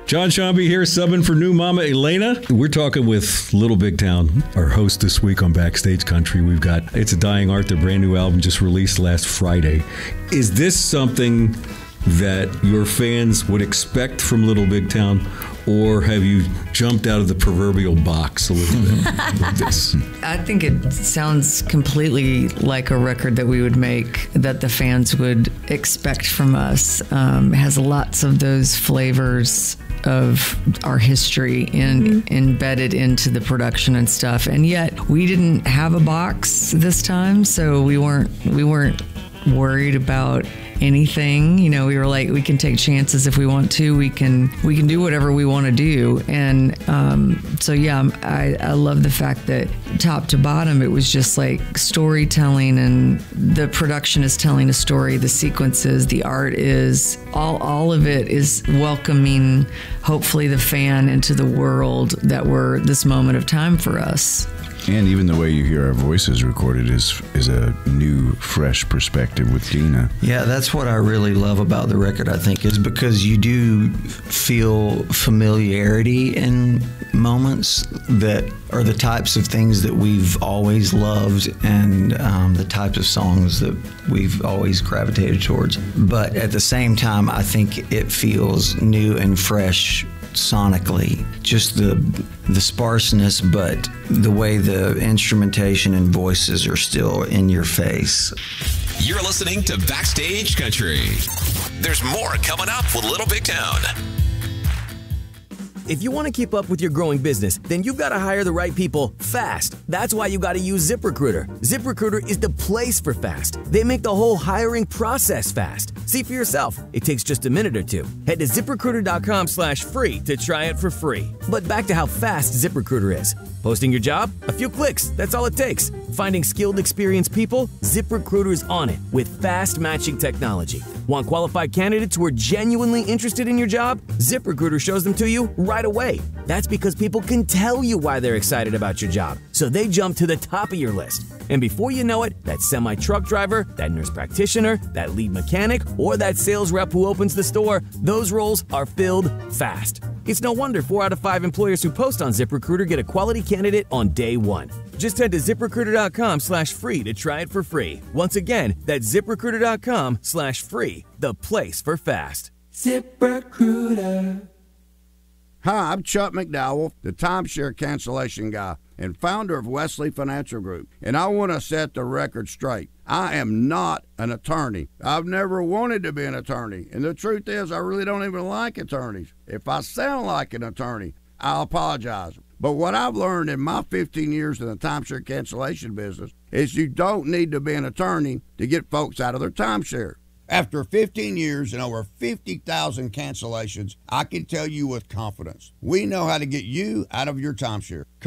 John Shambi here, subbing for new mama Elena. We're talking with Little Big Town, our host this week on Backstage Country. We've got It's a Dying Art, their brand new album just released last Friday. Is this something that your fans would expect from Little Big Town, or have you jumped out of the proverbial box a little bit with this? I think it sounds completely like a record that we would make, that the fans would expect from us. It has lots of those flavors of our history embedded into the production and stuff. And yet we didn't have a box this time, so we weren't worried about anything. You know, we were like, we can take chances if we want to. We can do whatever we want to do. And so yeah, I love the fact that top to bottom it was just like storytelling, and the production is telling a story, the sequences, the art is all of it is welcoming hopefully the fan into the world that we're this moment of time for us. And even the way you hear our voices recorded is a new, fresh perspective with Dina. Yeah, that's what I really love about the record, I think, is because you do feel familiarity in moments that are the types of things that we've always loved, and the types of songs that we've always gravitated towards. But at the same time, I think it feels new and fresh sonically. Just the sparseness, but the way the instrumentation and voices are still in your face. You're listening to Backstage Country. There's more coming up with Little Big Town. If you want to keep up with your growing business, then you've got to hire the right people fast. That's why you got to use ZipRecruiter. ZipRecruiter is the place for fast. They make the whole hiring process fast. See for yourself. It takes just a minute or two. Head to ZipRecruiter.com/free to try it for free. But back to how fast ZipRecruiter is. Posting your job? A few clicks. That's all it takes. Finding skilled, experienced people? ZipRecruiter's on it with fast matching technology. Want qualified candidates who are genuinely interested in your job? ZipRecruiter shows them to you right away. That's because people can tell you why they're excited about your job, so they jump to the top of your list. And before you know it, that semi-truck driver, that nurse practitioner, that lead mechanic, or that sales rep who opens the store, those roles are filled fast. It's no wonder 4 out of 5 employers who post on ZipRecruiter get a quality candidate on day one. Just head to ZipRecruiter.com/free to try it for free. Once again, that's ZipRecruiter.com/free, the place for fast. ZipRecruiter. Hi, I'm Chuck McDowell, the timeshare cancellation guy and founder of Wesley Financial Group, and I want to set the record straight. I am not an attorney. I've never wanted to be an attorney, and the truth is I really don't even like attorneys. If I sound like an attorney, I'll apologize. But what I've learned in my 15 years in the timeshare cancellation business is you don't need to be an attorney to get folks out of their timeshare. After 15 years and over 50,000 cancellations, I can tell you with confidence, we know how to get you out of your timeshare.